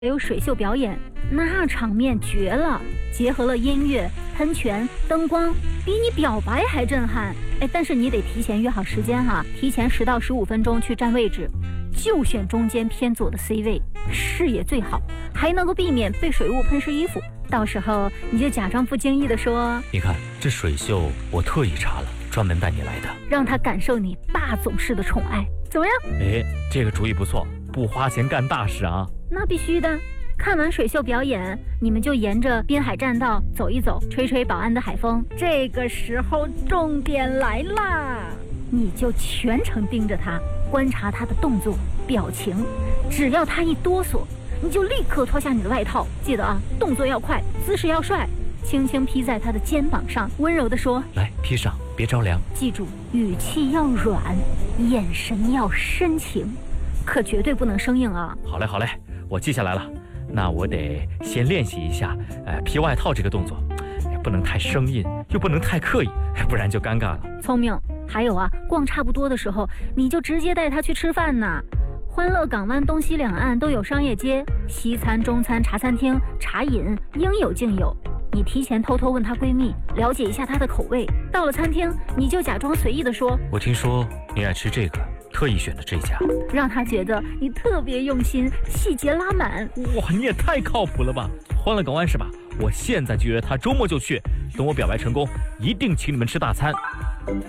还有水秀表演，那场面绝了，结合了音乐、喷泉、灯光，比你表白还震撼。但是你得提前约好时间哈，提前10到15分钟去占位置，就选中间偏左的 C 位，视野最好，还能够避免被水雾喷湿衣服。到时候你就假装不经意的说：“ 你看这水秀，我特意查了，专门带你来的， 让他感受你霸总式的宠爱，怎么样？” 这个主意不错，不花钱干大事啊！ 那必须的。看完水秀表演，你们就沿着滨海栈道走一走，吹吹保安的海风。这个时候重点来啦，你就全程盯着他，观察他的动作、表情。只要他一哆嗦，你就立刻脱下你的外套。记得啊，动作要快，姿势要帅，轻轻披在他的肩膀上，温柔地说：“ 来，披上，别着凉。” 记住，语气要软，眼神要深情，可绝对不能生硬啊。 好嘞，我记下来了。那我得先练习一下，披外套这个动作，不能太生硬，又不能太刻意，不然就尴尬了。 聪明。还有啊，逛差不多的时候，你就直接带他去吃饭呢。欢乐港湾东西两岸都有商业街，西餐、中餐、茶餐厅、茶饮应有尽有。你提前偷偷问她闺蜜，了解一下她的口味。到了餐厅，你就假装随意的说：“ 我听说你爱吃这个，特意选的这家。” 让她觉得你特别用心，细节拉满。 哇，你也太靠谱了吧！欢乐港湾是吧？我现在就约他，周末就去。等我表白成功，一定请你们吃大餐。